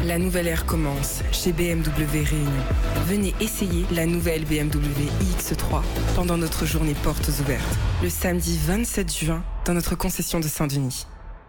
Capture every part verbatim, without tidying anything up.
La nouvelle ère commence chez B M W Réunion. Venez essayer la nouvelle B M W i X trois pendant notre journée portes ouvertes, le samedi vingt-sept juin dans notre concession de Saint-Denis.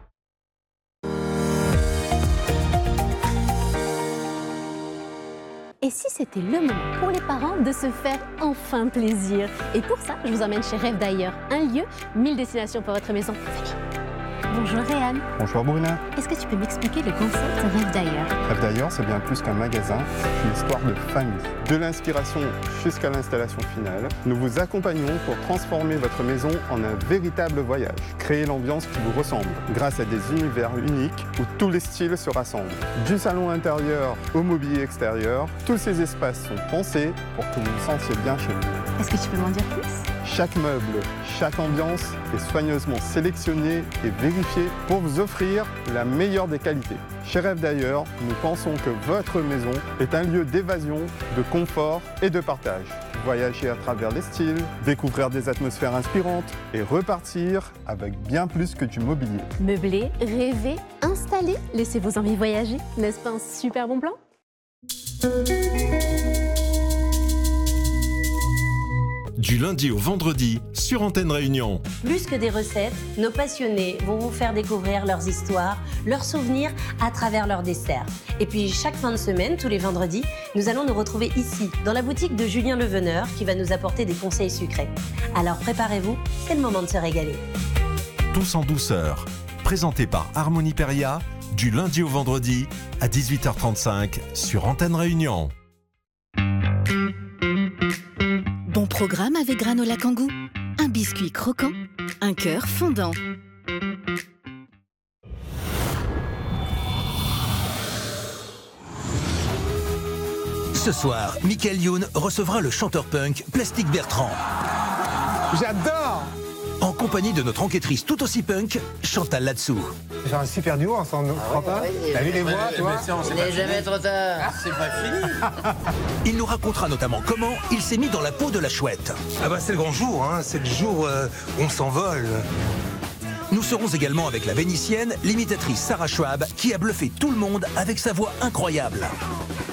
Et si c'était le moment pour les parents de se faire enfin plaisir? Et pour ça, je vous emmène chez Rêve d'ailleurs, un lieu, mille destinations pour votre maison. Venez. Bonjour Réhan. Bonjour Bruna. Est-ce que tu peux m'expliquer le concept Rêve d'ailleurs? Rêve d'ailleurs, c'est bien plus qu'un magasin, c'est une histoire de famille. De l'inspiration jusqu'à l'installation finale, nous vous accompagnons pour transformer votre maison en un véritable voyage. Créer l'ambiance qui vous ressemble, grâce à des univers uniques où tous les styles se rassemblent. Du salon intérieur au mobilier extérieur, tous ces espaces sont pensés pour que vous vous sentiez bien chez vous. Est-ce que tu peux m'en dire plus? Chaque meuble, chaque ambiance est soigneusement sélectionné et vérifié pour vous offrir la meilleure des qualités. Chez Rêve d'ailleurs, nous pensons que votre maison est un lieu d'évasion, de confort et de partage. Voyager à travers les styles, découvrir des atmosphères inspirantes et repartir avec bien plus que du mobilier. Meubler, rêver, installer, laissez vos envies voyager. N'est-ce pas un super bon plan? Du lundi au vendredi, sur Antenne Réunion. Plus que des recettes, nos passionnés vont vous faire découvrir leurs histoires, leurs souvenirs à travers leurs desserts. Et puis chaque fin de semaine, tous les vendredis, nous allons nous retrouver ici, dans la boutique de Julien Leveneur, qui va nous apporter des conseils sucrés. Alors préparez-vous, c'est le moment de se régaler. Tous en douceur, présenté par Harmonie Peria, du lundi au vendredi à dix-huit heures trente-cinq sur Antenne Réunion. Bon programme avec Granola Kangoo. Un biscuit croquant, un cœur fondant. Ce soir, Michael Youn recevra le chanteur punk Plastique Bertrand. J'adore! En compagnie de notre enquêtrice tout aussi punk, Chantal Latsou. C'est un super duo ensemble, tu crois pas? T'as vu les voix, toi? Il n'est jamais trop tard. C'est pas fini. Il nous racontera notamment comment il s'est mis dans la peau de la chouette. Ah bah c'est le grand jour, hein. C'est le jour euh, où on s'envole. Nous serons également avec la Vénitienne, l'imitatrice Sarah Schwab, qui a bluffé tout le monde avec sa voix incroyable.